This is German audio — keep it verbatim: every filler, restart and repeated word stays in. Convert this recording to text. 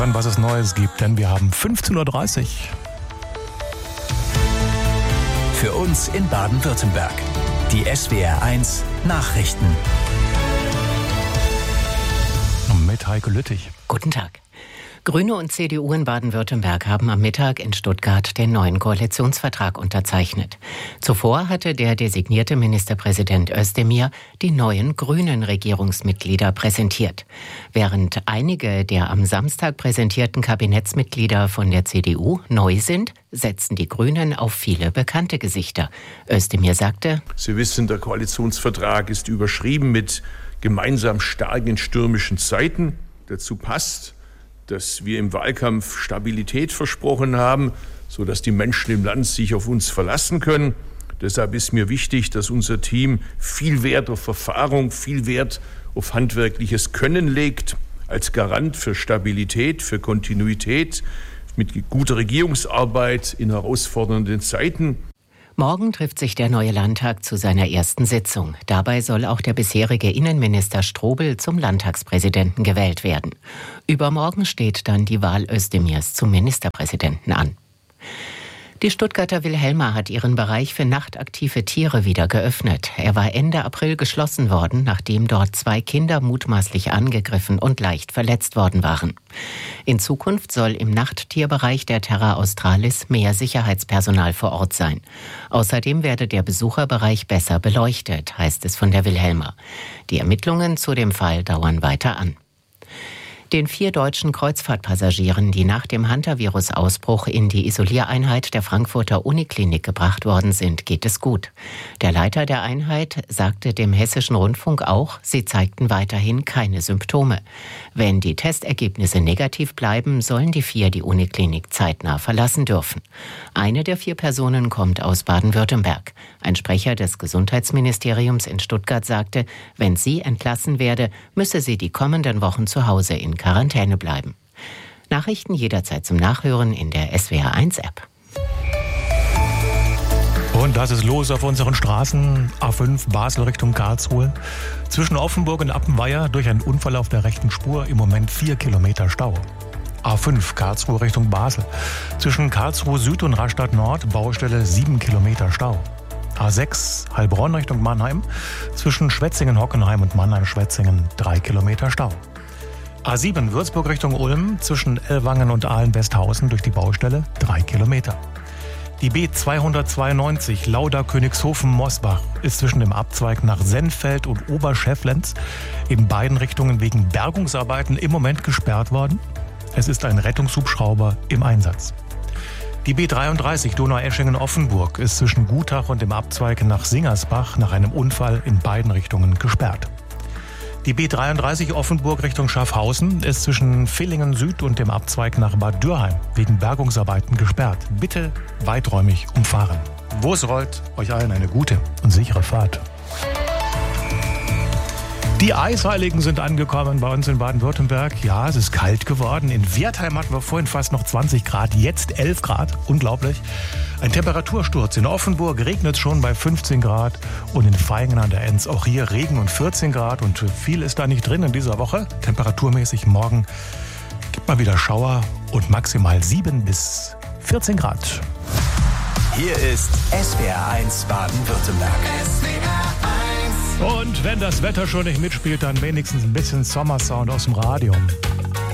Was es Neues gibt, denn wir haben fünfzehn Uhr dreißig. Für uns in Baden-Württemberg. Die S W R eins Nachrichten. Mit Heike Lüttich. Guten Tag. Grüne und C D U in Baden-Württemberg haben am Mittag in Stuttgart den neuen Koalitionsvertrag unterzeichnet. Zuvor hatte der designierte Ministerpräsident Özdemir die neuen grünen Regierungsmitglieder präsentiert. Während einige der am Samstag präsentierten Kabinettsmitglieder von der C D U neu sind, setzen die Grünen auf viele bekannte Gesichter. Özdemir sagte: Sie wissen, der Koalitionsvertrag ist überschrieben mit gemeinsam starken stürmischen Zeiten. Dazu passt, dass wir im Wahlkampf Stabilität versprochen haben, sodass die Menschen im Land sich auf uns verlassen können. Deshalb ist mir wichtig, dass unser Team viel Wert auf Erfahrung, viel Wert auf handwerkliches Können legt, als Garant für Stabilität, für Kontinuität, mit guter Regierungsarbeit in herausfordernden Zeiten. Morgen trifft sich der neue Landtag zu seiner ersten Sitzung. Dabei soll auch der bisherige Innenminister Strobel zum Landtagspräsidenten gewählt werden. Übermorgen steht dann die Wahl Özdemirs zum Ministerpräsidenten an. Die Stuttgarter Wilhelma hat ihren Bereich für nachtaktive Tiere wieder geöffnet. Er war Ende April geschlossen worden, nachdem dort zwei Kinder mutmaßlich angegriffen und leicht verletzt worden waren. In Zukunft soll im Nachttierbereich der Terra Australis mehr Sicherheitspersonal vor Ort sein. Außerdem werde der Besucherbereich besser beleuchtet, heißt es von der Wilhelma. Die Ermittlungen zu dem Fall dauern weiter an. Den vier deutschen Kreuzfahrtpassagieren, die nach dem Hantavirus-Ausbruch in die Isoliereinheit der Frankfurter Uniklinik gebracht worden sind, geht es gut. Der Leiter der Einheit sagte dem Hessischen Rundfunk auch, sie zeigten weiterhin keine Symptome. Wenn die Testergebnisse negativ bleiben, sollen die vier die Uniklinik zeitnah verlassen dürfen. Eine der vier Personen kommt aus Baden-Württemberg. Ein Sprecher des Gesundheitsministeriums in Stuttgart sagte, wenn sie entlassen werde, müsse sie die kommenden Wochen zu Hause in Quarantäne bleiben. Nachrichten jederzeit zum Nachhören in der S W R eins App. Und das ist los auf unseren Straßen. A fünf Basel Richtung Karlsruhe. Zwischen Offenburg und Appenweier durch einen Unfall auf der rechten Spur im Moment vier Kilometer Stau. A fünf Karlsruhe Richtung Basel. Zwischen Karlsruhe Süd und Rastatt Nord Baustelle sieben Kilometer Stau. A sechs Heilbronn Richtung Mannheim. Zwischen Schwetzingen-Hockenheim und Mannheim-Schwetzingen drei Kilometer Stau. A sieben Würzburg Richtung Ulm, zwischen Ellwangen und Ahlen-Westhausen durch die Baustelle drei Kilometer. Die B zweihundertzweiundneunzig Lauda-Königshofen-Mosbach ist zwischen dem Abzweig nach Sennfeld und Oberschäfflenz in beiden Richtungen wegen Bergungsarbeiten im Moment gesperrt worden. Es ist ein Rettungshubschrauber im Einsatz. Die B dreiunddreißig Donaueschingen-Offenburg ist zwischen Gutach und dem Abzweig nach Singersbach nach einem Unfall in beiden Richtungen gesperrt. Die B dreiunddreißig Offenburg Richtung Schaffhausen ist zwischen Villingen Süd und dem Abzweig nach Bad Dürheim wegen Bergungsarbeiten gesperrt. Bitte weiträumig umfahren. Wo es rollt, euch allen eine gute und sichere Fahrt. Die Eisheiligen sind angekommen bei uns in Baden-Württemberg. Ja, es ist kalt geworden. In Wertheim hatten wir vorhin fast noch zwanzig Grad, jetzt elf Grad. Unglaublich. Ein Temperatursturz. In Offenburg regnet es schon bei fünfzehn Grad und in Vaihingen an der Enz auch hier Regen und vierzehn Grad. Und viel ist da nicht drin in dieser Woche. Temperaturmäßig morgen gibt mal wieder Schauer und maximal sieben bis vierzehn Grad. Hier ist S W R eins Baden-Württemberg. S W R eins. Und wenn das Wetter schon nicht mitspielt, dann wenigstens ein bisschen Sommersound aus dem Radio.